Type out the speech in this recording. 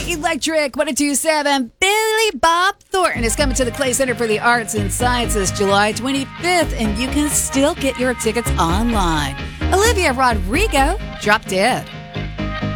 Electric 1027. Billy Bob Thornton is coming to the Clay Center for the Arts and Sciences July 25th, and you can still get your tickets online. Olivia Rodrigo, Drop Dead.